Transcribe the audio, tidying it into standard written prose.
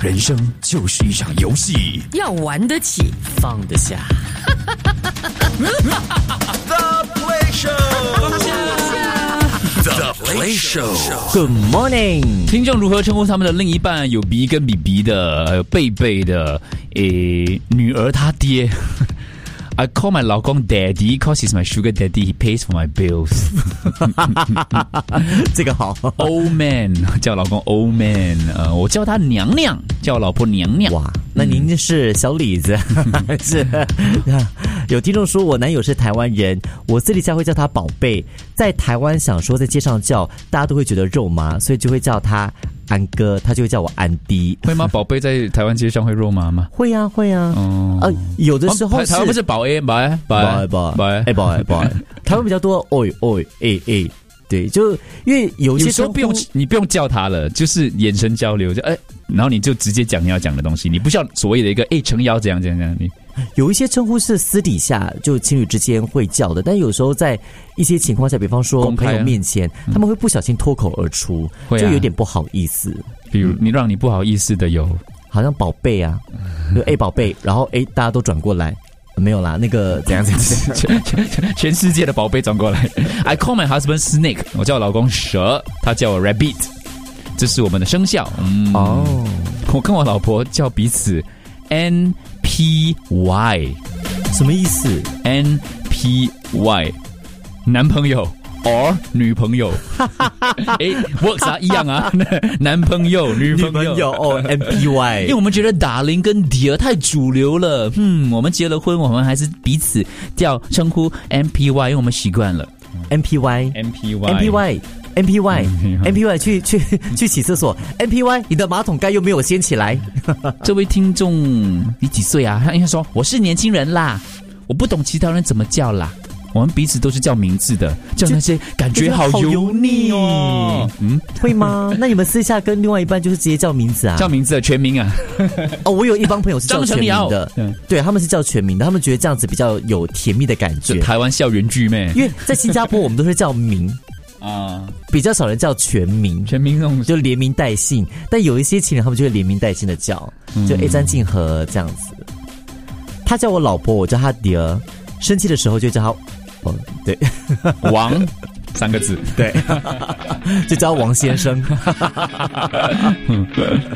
人生就是一场游戏， 要玩得起， 放得下。 The Play Show，The Play Show。 Good morning， 听众如何称呼他们的另一半？有鼻跟比鼻的，还有贝贝的，女儿他爹。I call my 老公 Daddy because he's my sugar daddy. He pays for my bills. 这个好。 Old man 叫老公 Old man， 我叫他娘娘，叫我老婆娘娘。 哇，那您是小李子还是？有听众说我男友是台湾人，我私底下会叫他宝贝，在台湾想说在街上叫大家都会觉得肉麻，所以就会叫他安哥，他就会叫我安迪。 会吗？宝贝在台湾街上会肉麻吗？ 会啊会啊。有的时候是台湾不是宝 A 宝 A 宝 A 宝 A， 台湾比较多A。对，就因为有些时候你不用叫他了，就是眼神交流，就然后你就直接讲你要讲的东西，你不需要所谓的一个撑腰这样。你有一些称呼是私底下就情侣之间会叫的，但有时候在一些情况下，比方说朋友面前，他们会不小心脱口而出，就有点不好意思。 比如你让你不好意思的有， 好像宝贝啊，就宝贝，然后大家都转过来。没有啦，那个怎样全世界的宝贝转过来。I call my husband Snake， 我叫我老公蛇，他叫我 Rabbit， 这是我们的生肖。我跟我老婆叫彼此 NPY， 什么意思 ？NPY， 男朋友。or 女朋友，works 啊，一样啊，男朋友、女朋友 NPY， 因为我们觉得 darling 跟 dear 太主流了，我们结了婚，我们还是彼此称呼 NPY， 因为我们习惯了。 NPY， 去洗厕所 ，NPY， 你的马桶盖又没有掀起来。 这位听众，你几岁啊？他应该说我是年轻人啦，我不懂其他人怎么叫啦。我们彼此都是叫名字的，叫那些感觉好油腻哦。 会吗？那你们私下跟另外一半就是直接叫名字啊？ 叫名字的全名啊？ 我有一帮朋友是叫全名的，对，他们是叫全名的，他们觉得这样子比较有甜蜜的感觉。 台湾校园剧妹， 因为在新加坡我们都是叫名啊，比较少人叫全名， 全名那种就连名带姓，但有一些情侣他们就会连名带姓的叫，就张敬和这样子。他叫我老婆，我叫他迪儿，生气的时候就叫他。对， 王3个字， 对，就叫王先生。